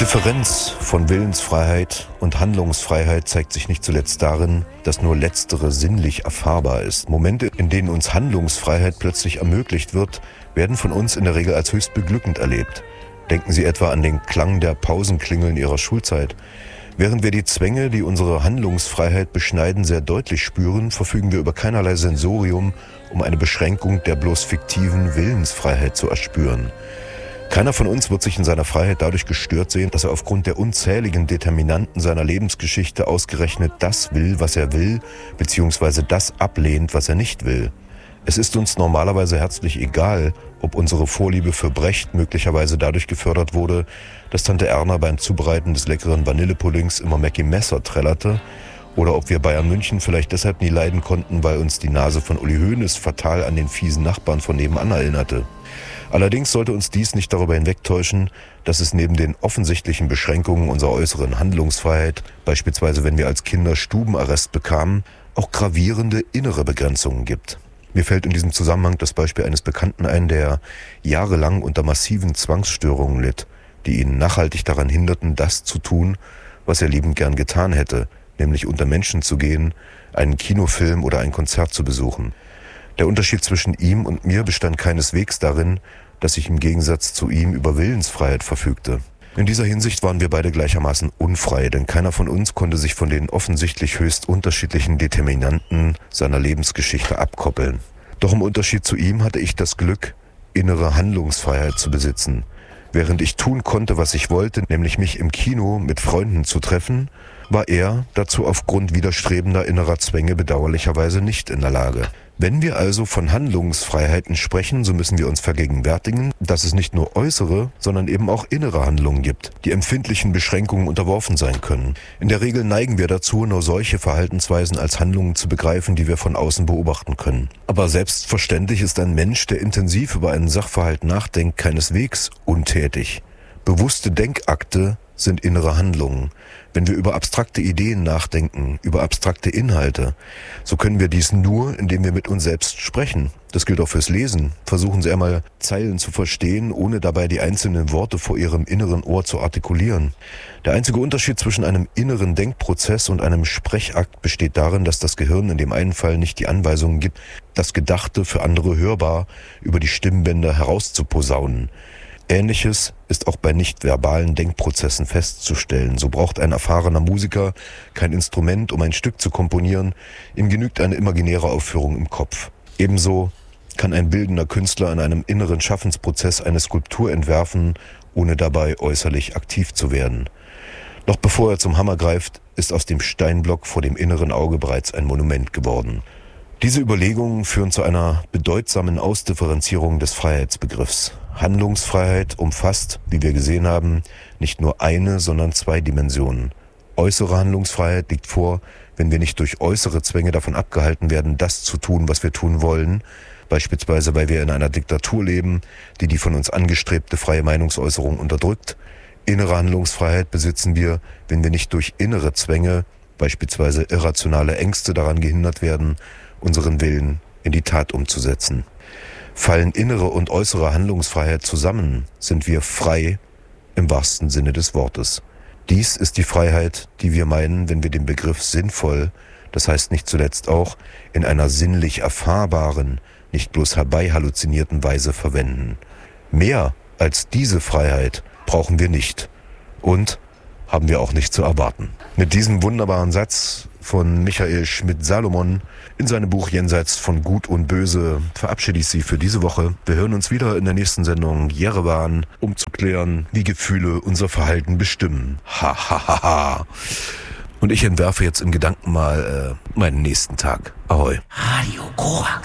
Differenz von Willensfreiheit und Handlungsfreiheit zeigt sich nicht zuletzt darin, dass nur letztere sinnlich erfahrbar ist. Momente, in denen uns Handlungsfreiheit plötzlich ermöglicht wird, werden von uns in der Regel als höchst beglückend erlebt. Denken Sie etwa an den Klang der Pausenklingeln Ihrer Schulzeit. Während wir die Zwänge, die unsere Handlungsfreiheit beschneiden, sehr deutlich spüren, verfügen wir über keinerlei Sensorium, um eine Beschränkung der bloß fiktiven Willensfreiheit zu erspüren. Keiner von uns wird sich in seiner Freiheit dadurch gestört sehen, dass er aufgrund der unzähligen Determinanten seiner Lebensgeschichte ausgerechnet das will, was er will, beziehungsweise das ablehnt, was er nicht will. Es ist uns normalerweise herzlich egal, ob unsere Vorliebe für Brecht möglicherweise dadurch gefördert wurde, dass Tante Erna beim Zubereiten des leckeren Vanillepuddings immer Mackie Messer trällerte, oder ob wir Bayern München vielleicht deshalb nie leiden konnten, weil uns die Nase von Uli Hoeneß fatal an den fiesen Nachbarn von nebenan erinnerte. Allerdings sollte uns dies nicht darüber hinwegtäuschen, dass es neben den offensichtlichen Beschränkungen unserer äußeren Handlungsfreiheit, beispielsweise wenn wir als Kinder Stubenarrest bekamen, auch gravierende innere Begrenzungen gibt. Mir fällt in diesem Zusammenhang das Beispiel eines Bekannten ein, der jahrelang unter massiven Zwangsstörungen litt, die ihn nachhaltig daran hinderten, das zu tun, was er liebend gern getan hätte, nämlich unter Menschen zu gehen, einen Kinofilm oder ein Konzert zu besuchen. Der Unterschied zwischen ihm und mir bestand keineswegs darin, dass ich im Gegensatz zu ihm über Willensfreiheit verfügte. In dieser Hinsicht waren wir beide gleichermaßen unfrei, denn keiner von uns konnte sich von den offensichtlich höchst unterschiedlichen Determinanten seiner Lebensgeschichte abkoppeln. Doch im Unterschied zu ihm hatte ich das Glück, innere Handlungsfreiheit zu besitzen. Während ich tun konnte, was ich wollte, nämlich mich im Kino mit Freunden zu treffen, war er dazu aufgrund widerstrebender innerer Zwänge bedauerlicherweise nicht in der Lage. Wenn wir also von Handlungsfreiheiten sprechen, so müssen wir uns vergegenwärtigen, dass es nicht nur äußere, sondern eben auch innere Handlungen gibt, die empfindlichen Beschränkungen unterworfen sein können. In der Regel neigen wir dazu, nur solche Verhaltensweisen als Handlungen zu begreifen, die wir von außen beobachten können. Aber selbstverständlich ist ein Mensch, der intensiv über einen Sachverhalt nachdenkt, keineswegs untätig. Bewusste Denkakte sind innere Handlungen. Wenn wir über abstrakte Ideen nachdenken, über abstrakte Inhalte, so können wir dies nur, indem wir mit uns selbst sprechen. Das gilt auch fürs Lesen. Versuchen Sie einmal, Zeilen zu verstehen, ohne dabei die einzelnen Worte vor Ihrem inneren Ohr zu artikulieren. Der einzige Unterschied zwischen einem inneren Denkprozess und einem Sprechakt besteht darin, dass das Gehirn in dem einen Fall nicht die Anweisungen gibt, das Gedachte für andere hörbar über die Stimmbänder herauszuposaunen. Ähnliches ist auch bei nicht-verbalen Denkprozessen festzustellen. So braucht ein erfahrener Musiker kein Instrument, um ein Stück zu komponieren. Ihm genügt eine imaginäre Aufführung im Kopf. Ebenso kann ein bildender Künstler in einem inneren Schaffensprozess eine Skulptur entwerfen, ohne dabei äußerlich aktiv zu werden. Noch bevor er zum Hammer greift, ist aus dem Steinblock vor dem inneren Auge bereits ein Monument geworden. Diese Überlegungen führen zu einer bedeutsamen Ausdifferenzierung des Freiheitsbegriffs. Handlungsfreiheit umfasst, wie wir gesehen haben, nicht nur eine, sondern zwei Dimensionen. Äußere Handlungsfreiheit liegt vor, wenn wir nicht durch äußere Zwänge davon abgehalten werden, das zu tun, was wir tun wollen, beispielsweise weil wir in einer Diktatur leben, die die von uns angestrebte freie Meinungsäußerung unterdrückt. Innere Handlungsfreiheit besitzen wir, wenn wir nicht durch innere Zwänge, beispielsweise irrationale Ängste, daran gehindert werden, unseren Willen in die Tat umzusetzen. Fallen innere und äußere Handlungsfreiheit zusammen, sind wir frei im wahrsten Sinne des Wortes. Dies ist die Freiheit, die wir meinen, wenn wir den Begriff sinnvoll, das heißt nicht zuletzt auch in einer sinnlich erfahrbaren, nicht bloß herbeihalluzinierten Weise verwenden. Mehr als diese Freiheit brauchen wir nicht und haben wir auch nicht zu erwarten. Mit diesem wunderbaren Satz von Michael Schmidt-Salomon in seinem Buch Jenseits von Gut und Böse verabschiede ich Sie für diese Woche. Wir hören uns wieder in der nächsten Sendung Jerewan, um zu klären, wie Gefühle unser Verhalten bestimmen. Ha, ha, ha, ha. Und ich entwerfe jetzt im Gedanken mal meinen nächsten Tag. Ahoi. Radio Korax.